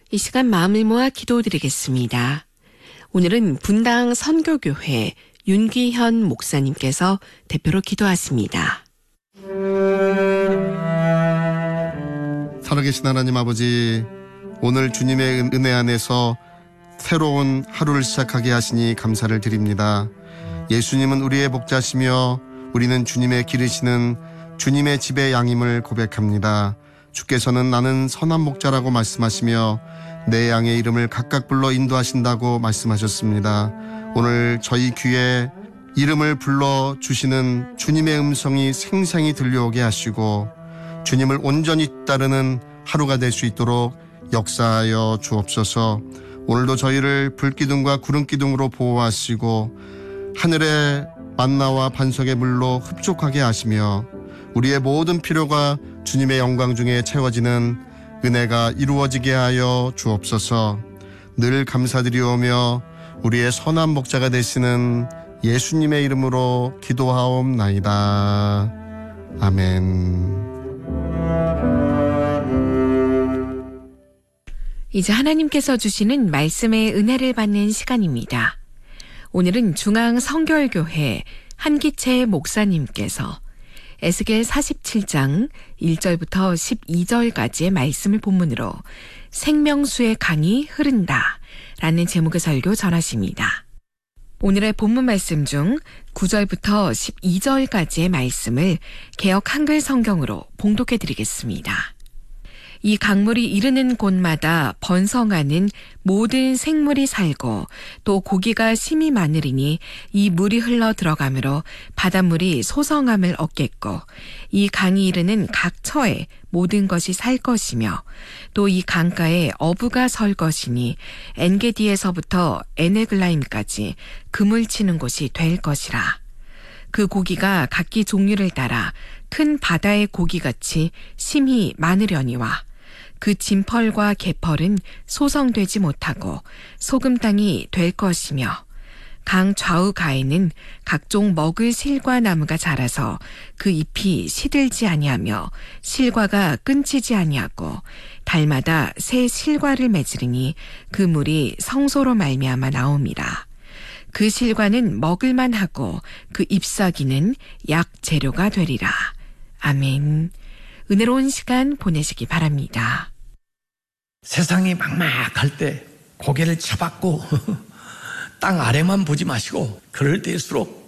이 시간 마음을 모아 기도드리겠습니다. 오늘은 분당 선교교회 윤기현 목사님께서 대표로 기도하십니다. 살아계신 하나님 아버지, 오늘 주님의 은혜 안에서 새로운 하루를 시작하게 하시니 감사를 드립니다. 예수님은 우리의 목자시며 우리는 주님의 기르시는 주님의 집의 양임을 고백합니다. 주께서는 나는 선한 목자라고 말씀하시며 내 양의 이름을 각각 불러 인도하신다고 말씀하셨습니다. 오늘 저희 귀에 이름을 불러주시는 주님의 음성이 생생히 들려오게 하시고 주님을 온전히 따르는 하루가 될 수 있도록 역사하여 주옵소서. 오늘도 저희를 불기둥과 구름기둥으로 보호하시고 하늘의 만나와 반석의 물로 흡족하게 하시며 우리의 모든 필요가 주님의 영광 중에 채워지는 은혜가 이루어지게 하여 주옵소서. 늘 감사드리오며 우리의 선한 목자가 되시는 예수님의 이름으로 기도하옵나이다. 아멘. 이제 하나님께서 주시는 말씀의 은혜를 받는 시간입니다. 오늘은 중앙성결교회 한기채 목사님께서 에스겔 47장 1절부터 12절까지의 말씀을 본문으로 생명수의 강이 흐른다 라는 제목의 설교 전하십니다. 오늘의 본문 말씀 중 9절부터 12절까지의 말씀을 개역 한글 성경으로 봉독해 드리겠습니다. 이 강물이 이르는 곳마다 번성하는 모든 생물이 살고 또 고기가 심이 많으리니 이 물이 흘러 들어가므로 바닷물이 소성함을 얻겠고 이 강이 이르는 각 처에 모든 것이 살 것이며 또 이 강가에 어부가 설 것이니 엔게디에서부터 에네글라임까지 그물 치는 곳이 될 것이라. 그 고기가 각기 종류를 따라 큰 바다의 고기같이 심히 많으려니와 그 진펄과 개펄은 소성되지 못하고 소금 땅이 될 것이며 강 좌우 가에는 각종 먹을 실과 나무가 자라서 그 잎이 시들지 아니하며 실과가 끊치지 아니하고 달마다 새 실과를 맺으리니 그 물이 성소로 말미암아 나옵니다. 그 실과는 먹을만 하고 그 잎사귀는 약 재료가 되리라. 아멘. 은혜로운 시간 보내시기 바랍니다. 세상이 막막할 때 고개를 쳐박고 땅 아래만 보지 마시고 그럴 때일수록